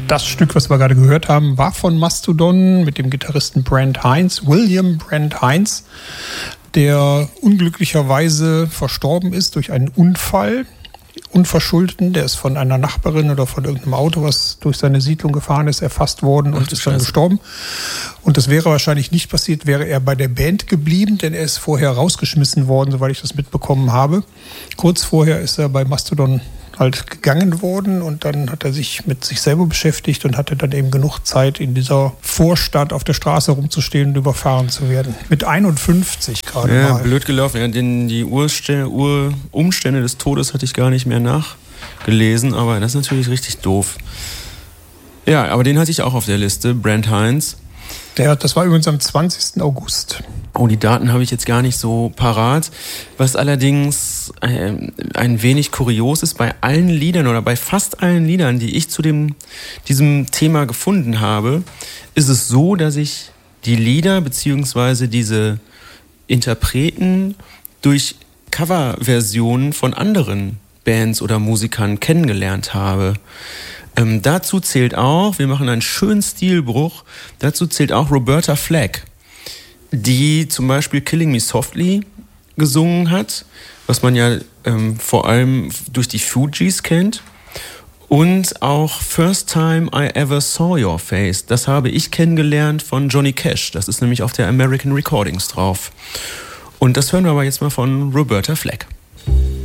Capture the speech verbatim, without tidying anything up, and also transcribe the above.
Das Stück, was wir gerade gehört haben, war von Mastodon mit dem Gitarristen Brent Hinds, William Brent Hinds, der unglücklicherweise verstorben ist durch einen Unfall. Unverschuldeten, der ist von einer Nachbarin oder von irgendeinem Auto, was durch seine Siedlung gefahren ist, erfasst worden und Ach, ist dann Scheiße. gestorben. Und das wäre wahrscheinlich nicht passiert, wäre er bei der Band geblieben, denn er ist vorher rausgeschmissen worden, soweit ich das mitbekommen habe. Kurz vorher ist er bei Mastodon halt gegangen worden und dann hat er sich mit sich selber beschäftigt und hatte dann eben genug Zeit, in dieser Vorstadt auf der Straße rumzustehen und überfahren zu werden. Mit einundfünfzig gerade ja, mal. Blöd gelaufen. Ja, den, die Urste- Urumstände des Todes hatte ich gar nicht mehr nachgelesen, aber das ist natürlich richtig doof. Ja, aber den hatte ich auch auf der Liste, Brent Hinds. Der, das war übrigens am zwanzigsten August. Oh, die Daten habe ich jetzt gar nicht so parat. Was allerdings äh, ein wenig kurios ist, bei allen Liedern oder bei fast allen Liedern, die ich zu dem, diesem Thema gefunden habe, ist es so, dass ich die Lieder bzw. diese Interpreten durch Coverversionen von anderen Bands oder Musikern kennengelernt habe. Ähm, dazu zählt auch, wir machen einen schönen Stilbruch, dazu zählt auch Roberta Flack, die zum Beispiel Killing Me Softly gesungen hat, was man ja ähm, vor allem durch die Fugees kennt. Und auch First Time I Ever Saw Your Face, das habe ich kennengelernt von Johnny Cash. Das ist nämlich auf der American Recordings drauf. Und das hören wir aber jetzt mal von Roberta Flack.